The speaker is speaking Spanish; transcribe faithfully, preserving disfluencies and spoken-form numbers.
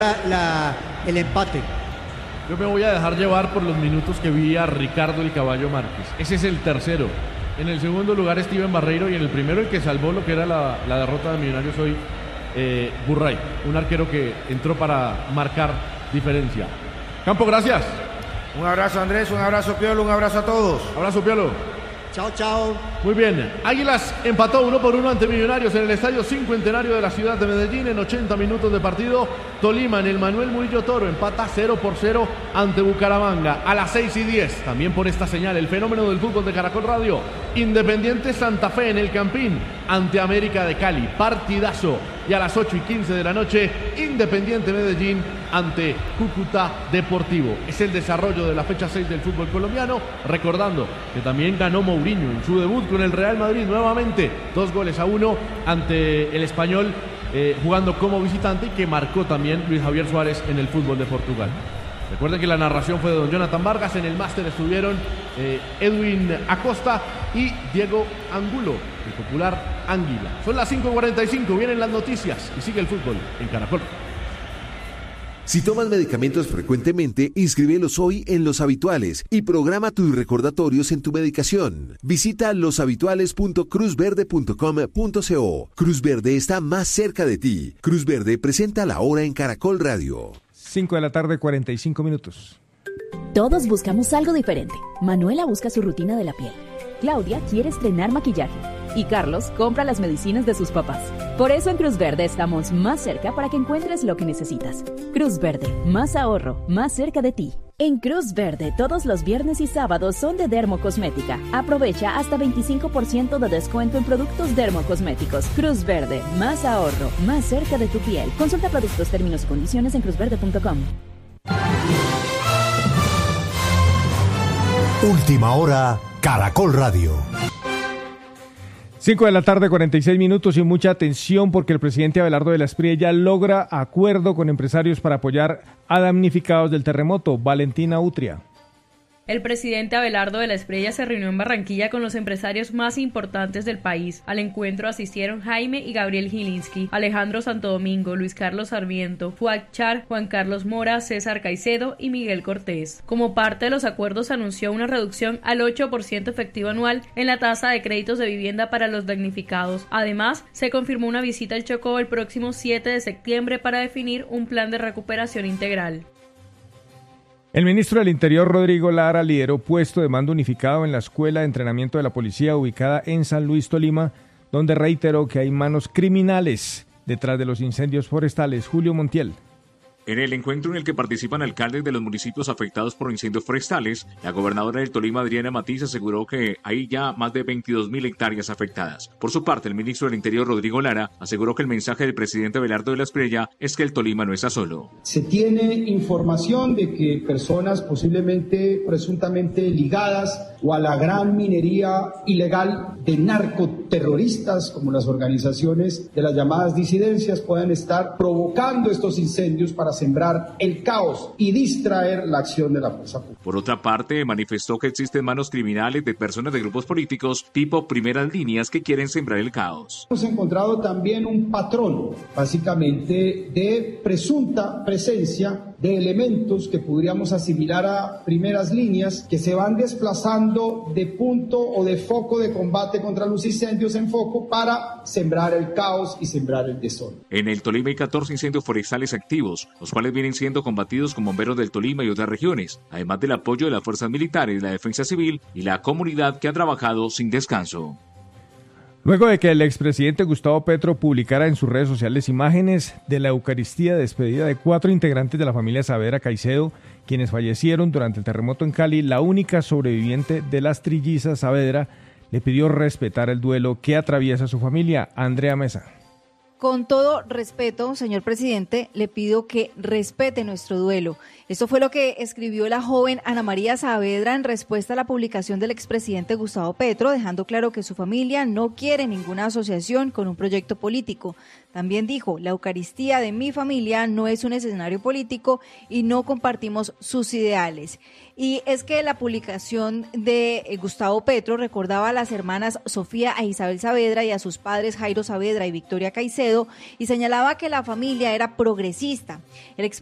la, el empate. Yo me voy a dejar llevar por los minutos que vi a Ricardo el Caballo Márquez. Ese es el tercero. En el segundo lugar Steven Barreiro y en el primero el que salvó lo que era la, la derrota de Millonarios hoy, eh, Burray, un arquero que entró para marcar diferencia. Campo, gracias. Un abrazo, Andrés, un abrazo, Piolo, un abrazo a todos. Abrazo, Piolo. Chao, chao. Muy bien. Águilas empató uno por uno ante Millonarios en el Estadio Cincuentenario de la ciudad de Medellín en ochenta minutos de partido. Tolima en el Manuel Murillo Toro empata cero por cero ante Bucaramanga a las seis y diez. También por esta señal, el fenómeno del fútbol de Caracol Radio. Independiente Santa Fe en el Campín ante América de Cali. Partidazo. Y a las ocho y quince de la noche, Independiente Medellín ante Cúcuta Deportivo. Es el desarrollo de la fecha seis del fútbol colombiano. Recordando que también ganó Mourinho en su debut con el Real Madrid nuevamente. Dos goles a uno ante el Español eh, jugando como visitante y que marcó también Luis Javier Suárez en el fútbol de Portugal. Recuerden que la narración fue de don Jonathan Vargas. En el máster estuvieron eh, Edwin Acosta y Diego Angulo, el popular Anguila. Son las cinco cuarenta y cinco, vienen las noticias y sigue el fútbol en Caracol. Si tomas medicamentos frecuentemente, inscríbelos hoy en Los Habituales y programa tus recordatorios en tu medicación. Visita los habituales punto cruz verde punto com punto co. Cruz Verde está más cerca de ti. Cruz Verde presenta la hora en Caracol Radio. cinco de la tarde, cuarenta y cinco minutos. Todos buscamos algo diferente. Manuela busca su rutina de la piel. Claudia quiere estrenar maquillaje. Y Carlos compra las medicinas de sus papás. Por eso en Cruz Verde estamos más cerca para que encuentres lo que necesitas. Cruz Verde, más ahorro, más cerca de ti. En Cruz Verde, todos los viernes y sábados son de Dermocosmética. Aprovecha hasta veinticinco por ciento de descuento en productos dermocosméticos. Cruz Verde, más ahorro, más cerca de tu piel. Consulta productos, términos y condiciones en cruz verde punto com. Última hora, Caracol Radio. cinco de la tarde, cuarenta y seis minutos y mucha atención porque el presidente Abelardo de la Espriella logra acuerdo con empresarios para apoyar a damnificados del terremoto. Valentina Utria. El presidente Abelardo de la Espriella se reunió en Barranquilla con los empresarios más importantes del país. Al encuentro asistieron Jaime y Gabriel Gilinski, Alejandro Santo Domingo, Luis Carlos Sarmiento, Fuad Char, Juan Carlos Mora, César Caicedo y Miguel Cortés. Como parte de los acuerdos anunció una reducción al ocho por ciento efectivo anual en la tasa de créditos de vivienda para los damnificados. Además, se confirmó una visita al Chocó el próximo siete de septiembre para definir un plan de recuperación integral. El ministro del Interior, Rodrigo Lara, lideró puesto de mando unificado en la Escuela de Entrenamiento de la Policía ubicada en San Luis, Tolima, donde reiteró que hay manos criminales detrás de los incendios forestales. Julio Montiel. En el encuentro en el que participan alcaldes de los municipios afectados por incendios forestales, la gobernadora del Tolima, Adriana Matiz, aseguró que hay ya más de veintidós mil hectáreas afectadas. Por su parte, el ministro del Interior, Rodrigo Lara, aseguró que el mensaje del presidente Abelardo de la Espriella es que el Tolima no está solo. Se tiene información de que personas posiblemente, presuntamente ligadas o a la gran minería ilegal de narcoterroristas, como las organizaciones de las llamadas disidencias, puedan estar provocando estos incendios para sembrar el caos y distraer la acción de la fuerza pública. Por otra parte, manifestó que existen manos criminales de personas de grupos políticos tipo primeras líneas que quieren sembrar el caos. Hemos encontrado también un patrón, básicamente, de presunta presencia de elementos que podríamos asimilar a primeras líneas que se van desplazando de punto o de foco de combate contra los incendios en foco para sembrar el caos y sembrar el desorden. En el Tolima hay catorce incendios forestales activos, los cuales vienen siendo combatidos con bomberos del Tolima y otras regiones, además del apoyo de las fuerzas militares, la defensa civil y la comunidad que ha trabajado sin descanso. Luego de que el expresidente Gustavo Petro publicara en sus redes sociales imágenes de la Eucaristía de despedida de cuatro integrantes de la familia Saavedra Caicedo, quienes fallecieron durante el terremoto en Cali, la única sobreviviente de las trillizas Saavedra le pidió respetar el duelo que atraviesa su familia. Andrea Mesa. Con todo respeto, señor presidente, le pido que respete nuestro duelo. Esto fue lo que escribió la joven Ana María Saavedra en respuesta a la publicación del expresidente Gustavo Petro, dejando claro que su familia no quiere ninguna asociación con un proyecto político. También dijo, la Eucaristía de mi familia no es un escenario político y no compartimos sus ideales. Y es que la publicación de eh, Gustavo Petro recordaba a las hermanas Sofía e Isabel Saavedra y a sus padres Jairo Saavedra y Victoria Caicedo, y señalaba que la familia era progresista. El